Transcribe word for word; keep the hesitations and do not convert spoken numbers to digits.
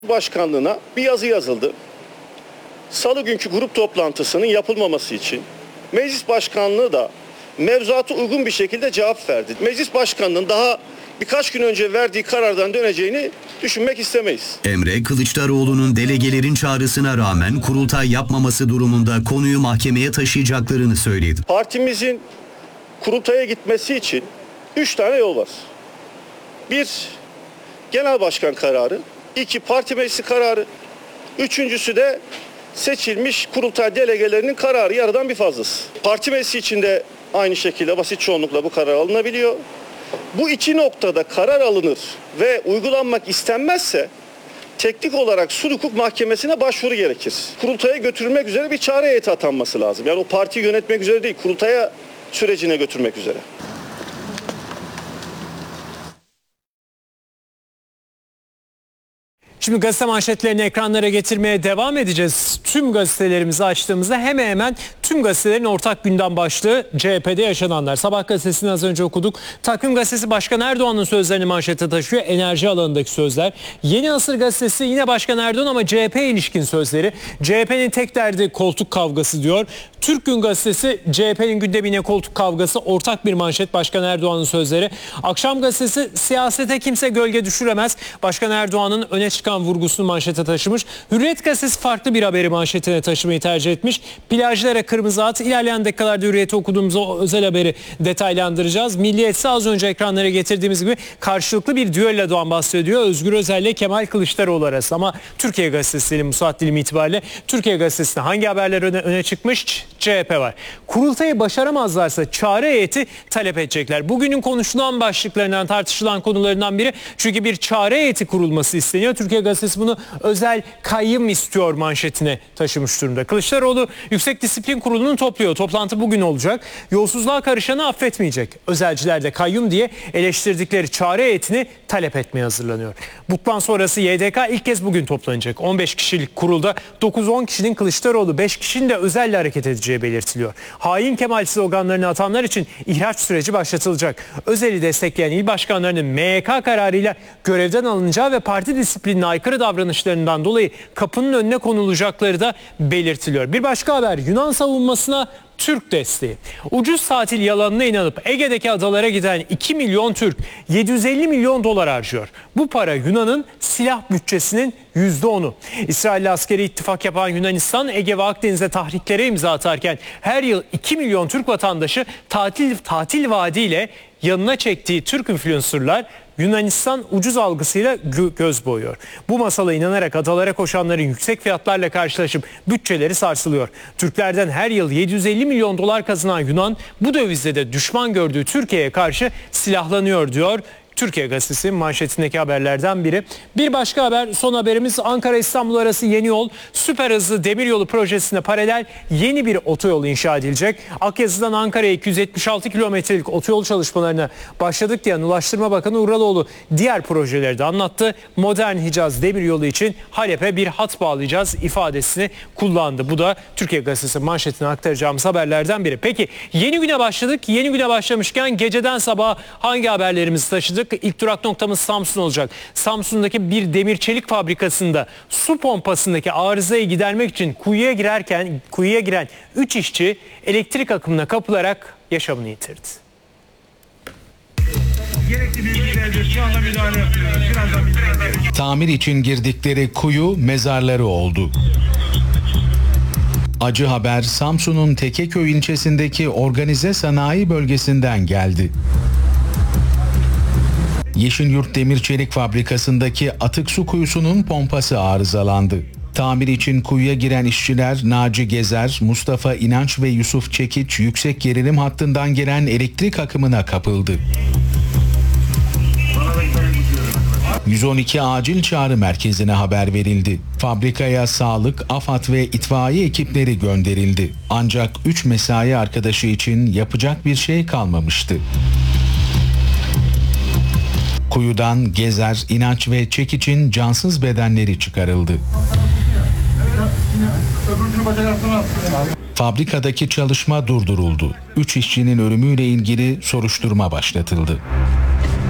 Başkanlığına bir yazı yazıldı. Salı günkü grup toplantısının yapılmaması için meclis başkanlığı da mevzuata uygun bir şekilde cevap verdi. Meclis başkanlığının daha birkaç gün önce verdiği karardan döneceğini düşünmek istemeyiz. Emre Kılıçdaroğlu'nun delegelerin çağrısına rağmen kurultay yapmaması durumunda konuyu mahkemeye taşıyacaklarını söyledi. Partimizin kurultaya gitmesi için üç tane yol var. Bir, genel başkan kararı. İki, parti meclisi kararı. Üçüncüsü de seçilmiş kurultay delegelerinin kararı, yarıdan bir fazlası. Parti meclisi içinde aynı şekilde basit çoğunlukla bu karar alınabiliyor. Bu iki noktada karar alınır ve uygulanmak istenmezse teknik olarak Sulh Hukuk Mahkemesi'ne başvuru gerekir. Kurultaya götürülmek üzere bir çağrı heyeti atanması lazım. Yani o partiyi yönetmek üzere değil, kurultaya sürecine götürmek üzere. Şimdi gazete manşetlerini ekranlara getirmeye devam edeceğiz. Tüm gazetelerimizi açtığımızda hemen hemen tüm gazetelerin ortak gündem başlığı C H P'de yaşananlar. Sabah gazetesini az önce okuduk. Takvim gazetesi Başkan Erdoğan'ın sözlerini manşete taşıyor. Enerji alanındaki sözler. Yeni Asır gazetesi yine Başkan Erdoğan ama C H P'ye ilişkin sözleri. C H P'nin tek derdi koltuk kavgası diyor. Türk Gün gazetesi C H P'nin gündemine koltuk kavgası, ortak bir manşet Başkan Erdoğan'ın sözleri. Akşam gazetesi siyasete kimse gölge düşüremez. Başkan Erdoğan'ın öne çıkan vurgusunu manşete taşımış. Hürriyet gazetesi farklı bir haberi manşetine taşımayı tercih etmiş. Plajlara kırmızı at. İlerleyen dakikalarda Hürriyet'i okuduğumuzda o özel haberi detaylandıracağız. Milliyet'se az önce ekranlara getirdiğimiz gibi karşılıklı bir düellodan bahsediyor. Özgür Özel ile Kemal Kılıçdaroğlu arası. Ama Türkiye gazetesiyle bu saat dilimi itibariyle Türkiye gazetesinde hangi haberler öne, öne çıkmış? C H P var. Kurultayı başaramazlarsa çağrı heyeti talep edecekler. Bugünün konuşulan başlıklarından, tartışılan konularından biri. Çünkü bir çağrı heyeti kurulması isteniyor. Türkiye gazetesi bunu özel kayyım istiyor manşetine taşımış durumda. Kılıçdaroğlu Yüksek Disiplin Kurulu'nu topluyor. Toplantı bugün olacak. Yolsuzluğa karışanı affetmeyecek. Özelciler de kayyum diye eleştirdikleri çağrı heyetini talep etmeye hazırlanıyor. Butman sonrası Y D K ilk kez bugün toplanacak. on beş kişilik kurulda dokuz on kişinin Kılıçdaroğlu, beş kişinin de Özel'le hareket edeceği belirtiliyor. Hain Kemal sloganlarını atanlar için ihraç süreci başlatılacak. Özel'i destekleyen il başkanlarının M Y K kararıyla görevden alınacağı ve parti disiplinine aykırı davranışlarından dolayı kapının önüne konulacakları da belirtiliyor. Bir başka haber, Yunan savunmasına Türk desteği. Ucuz tatil yalanına inanıp Ege'deki adalara giden iki milyon Türk yedi yüz elli milyon dolar harcıyor. Bu para Yunan'ın silah bütçesinin yüzde onu. İsrail'le askeri ittifak yapan Yunanistan, Ege ve Akdeniz'de tahriklere imza atarken her yıl iki milyon Türk vatandaşı tatil tatil vaadiyle yanına çektiği Türk influencerlar Yunanistan ucuz algısıyla gö- göz boyuyor. Bu masala inanarak adalara koşanların yüksek fiyatlarla karşılaşıp bütçeleri sarsılıyor. Türklerden her yıl yedi yüz elli milyon dolar kazanan Yunan bu dövizle de düşman gördüğü Türkiye'ye karşı silahlanıyor diyor. Türkiye gazetesi manşetindeki haberlerden biri. Bir başka haber, son haberimiz Ankara-İstanbul arası yeni yol, süper hızlı demiryolu projesine paralel yeni bir otoyol inşa edilecek. Akyazı'dan Ankara'ya iki yüz yetmiş altı kilometrelik otoyol çalışmalarına başladık diyen Ulaştırma Bakanı Uraloğlu diğer projeleri de anlattı. Modern Hicaz demiryolu için Halep'e bir hat bağlayacağız ifadesini kullandı. Bu da Türkiye gazetesi manşetine aktaracağımız haberlerden biri. Peki yeni güne başladık. Yeni güne başlamışken geceden sabaha hangi haberlerimizi taşıdık? İlk durak noktamız Samsun olacak. Samsun'daki bir demir çelik fabrikasında su pompasındaki arızayı gidermek için kuyuya girerken kuyuya giren üç işçi elektrik akımına kapılarak yaşamını yitirdi. Gerekli bilgilerdir. Şu anda müdahale yapıyoruz. Birazdan müdahale yapıyoruz. Tamir için girdikleri kuyu mezarları oldu. Acı haber Samsun'un Tekeköy ilçesindeki organize sanayi bölgesinden geldi. Yeşilyurt Demir Çelik Fabrikası'ndaki atık su kuyusunun pompası arızalandı. Tamir için kuyuya giren işçiler Naci Gezer, Mustafa İnanç ve Yusuf Çekiç yüksek gerilim hattından gelen elektrik akımına kapıldı. yüz on iki acil çağrı merkezine haber verildi. Fabrikaya sağlık, AFAD ve itfaiye ekipleri gönderildi. Ancak üç mesai arkadaşı için yapacak bir şey kalmamıştı. Kuyudan Gezer, İnanç ve Çekiç'in cansız bedenleri çıkarıldı. Fabrikadaki çalışma durduruldu. Üç işçinin ölümüyle ilgili soruşturma başlatıldı.